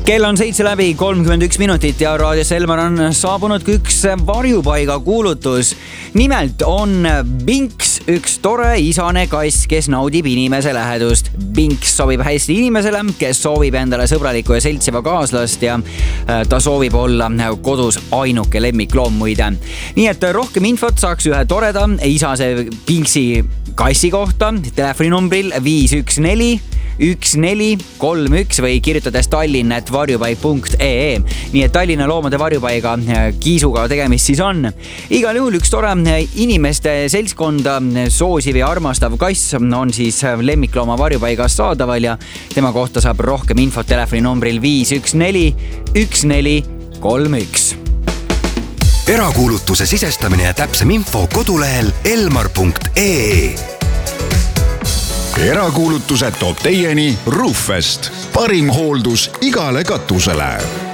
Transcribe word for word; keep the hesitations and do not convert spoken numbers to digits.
Kell on seitse läbi kolmkümmend üks minutit ja raadios Elmar on saabunud üks varjupaiga kuulutus. Nimelt on Binks üks tore isane kass, kes naudib inimese lähedust. Binks sobib hästi inimesele, kes soovib endale sõbralikku ja seltsiva kaaslast ja ta soovib olla kodus ainuke lemmikloom muide. Nii et rohkem infot saaks ühe toreda isase Binksi kassi kohta telefoninumbril viis üks neli üks neli kolm üks või kirjutades Tallinn at varjupaik punkt ee. Nii et Tallinna loomade varjupaiga kiisuga tegemist siis on. Igal juhul üks tore inimeste seltskonda soosiv ja armastav kass on siis lemmiklooma varjupaigas saadaval ja tema kohta saab rohkem infot telefoninumbril viis üks neli üks neli kolm üks. Erakuulutuse sisestamine ja täpsem info kodulehel elmar punkt ee. Erakuulutuse toob teieni Roofest. Parim hooldus igale katusele.